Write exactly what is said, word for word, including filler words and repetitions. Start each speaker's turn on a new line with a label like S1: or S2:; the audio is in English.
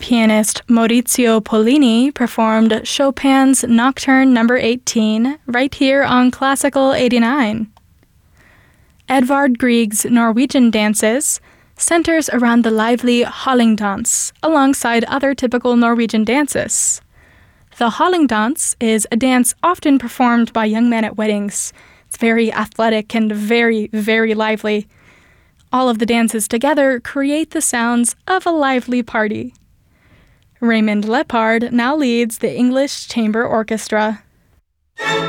S1: Pianist Maurizio Pollini performed Chopin's Nocturne number eighteen right here on Classical eighty-nine. Edvard Grieg's Norwegian dances centers around the lively Hallingdans, alongside other typical Norwegian dances. The Hallingdans is a dance often performed by young men at weddings. It's very athletic and very, very lively. All of the dances together create the sounds of a lively party. Raymond Lepard now leads the English Chamber Orchestra.